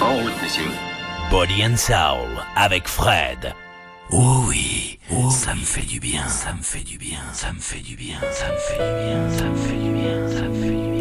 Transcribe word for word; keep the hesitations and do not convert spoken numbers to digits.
En route, messieurs. Body and Soul avec Fred. Oh oui, oh ça oui. me fait du bien, ça me fait du bien, ça me fait du bien, ça me fait du bien, ça me fait du bien, ça me fait du bien.